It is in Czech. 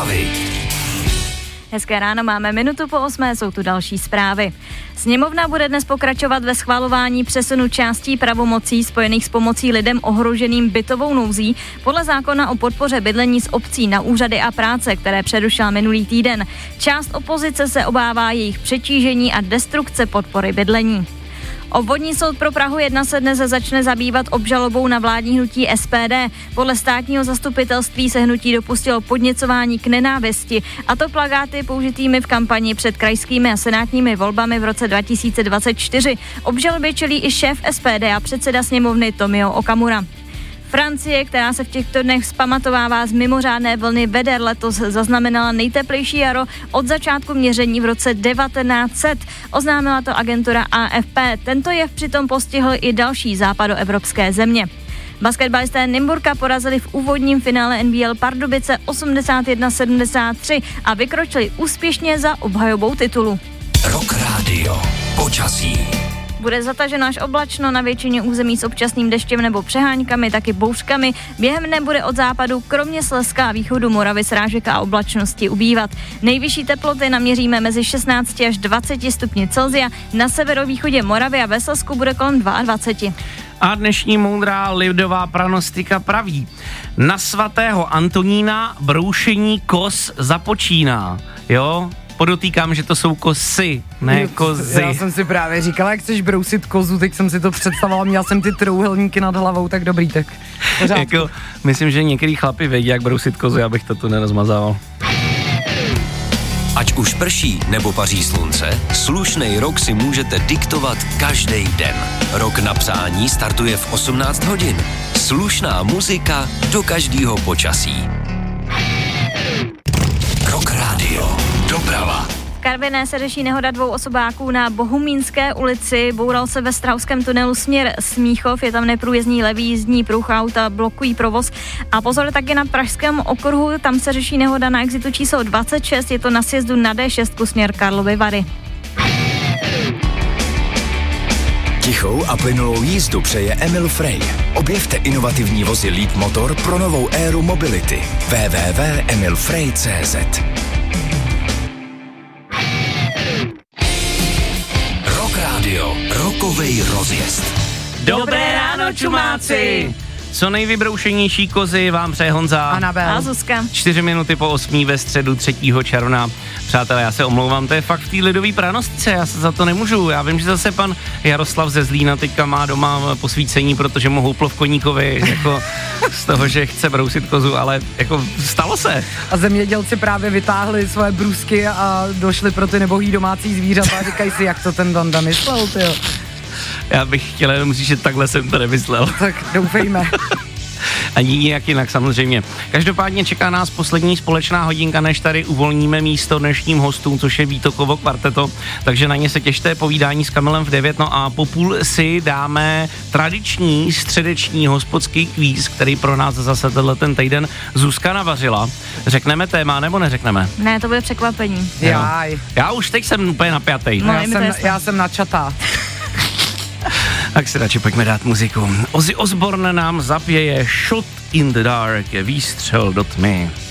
zprávy. Hezké ráno, máme 7:08, jsou tu další zprávy. Sněmovna bude dnes pokračovat ve schvalování přesunu částí pravomocí spojených s pomocí lidem ohroženým bytovou nouzí podle zákona o podpoře bydlení z obcí na úřady a práce, které přerušila minulý týden. Část opozice se obává jejich přetížení a destrukce podpory bydlení. Obvodní soud pro Prahu 1 se dnes začne zabývat obžalobou na vládní hnutí SPD. Podle státního zastupitelství se hnutí dopustilo podněcování k nenávisti, a to plakáty použitými v kampani před krajskými a senátními volbami v roce 2024. Obžalobě čelí i šéf SPD a předseda sněmovny Tomio Okamura. Francie, která se v těchto dnech vzpamatovává z mimořádné vlny veder, letos zaznamenala nejteplejší jaro od začátku měření v roce 1900. Oznámila to agentura AFP. Tento jev přitom postihl i další západoevropské země. Basketbalisté Nymburka porazili v úvodním finále NBL Pardubice 81-73 a vykročili úspěšně za obhajobou titulu. Rock Radio. Počasí. Bude zataženo až oblačno, na většině území s občasným deštěm nebo přeháňkami, taky bouřkami. Během dne bude od západu, kromě Slezska a východu Moravy, srážek a oblačnosti ubývat. Nejvyšší teploty naměříme mezi 16 až 20 stupni Celsia, na severovýchodě Moravy a ve Slezsku bude kolem 22. A dnešní moudrá lidová pranostika praví: na svatého Antonína broušení kos započíná. Jo? Podotýkám, že to jsou kosy, ne kozy. Já jsem si právě říkala, jak chceš brousit kozu, teď jsem si to představovala, měla jsem ty trouhelníky nad hlavou, tak dobrý, tak jako, myslím, že některý chlapi vědí, jak brousit kozy, abych to tu nerozmazával. Ať už prší nebo paří slunce, slušnej rok si můžete diktovat každý den. Rok na psání startuje v 18 hodin. Slušná muzika do každého počasí. Rock Radio. Doprava. V Karviné se řeší nehoda 2 osobáků na Bohumínské ulici. Boural se ve Strahovském tunelu směr Smíchov, je tam neprůjezdný levý jízdní pruh, auta blokují provoz. A pozor taky na Pražském okruhu, tam se řeší nehoda na exitu číslo 26, je to na sjezdu na D6 směr Karlovy Vary. Tichou a plynulou jízdu přeje Emil Frey. Objevte inovativní vozy Lead Motor pro novou éru mobility. www.emilfrey.cz. Rock Radio, rokovej rozjezd. Dobré ráno, čumáci! Co nejvybroušenější kozy vám přeje Honza a Zuzka. 4 minuty po 8 ve středu 3. června. Přátelé, já se omlouvám, to je fakt v té lidový pranostice, já se za to nemůžu. Já vím, že zase pan Jaroslav ze Zlína teďka má doma posvícení, protože mu houplo v koníkovi jako z toho, že chce brousit kozu, ale jako stalo se. A zemědělci právě vytáhli svoje brusky a došli pro ty nebohý domácí zvířata a říkají si, jak to ten Danda myslel, tyjo. Já bych chtěl jenom říct, že takhle jsem to nemyslel. Tak doufejme. Ani nijak jinak samozřejmě. Každopádně čeká nás poslední společná hodinka, než tady uvolníme místo dnešním hostům, což je Vítokovo kvarteto, takže na ně se těšte, povídání s Kamilem v 9, no a po půl si dáme tradiční středeční hospodský kvíz, který pro nás zase ten týden Zuzka navařila. Řekneme téma nebo neřekneme? Ne, to bude překvapení. Já už teď jsem úplně napjatej. No, já jsem načatá. Tak si radši pojďme dát muziku. Ozzy Osbourne nám zapěje Shot in the Dark, výstřel do tmy.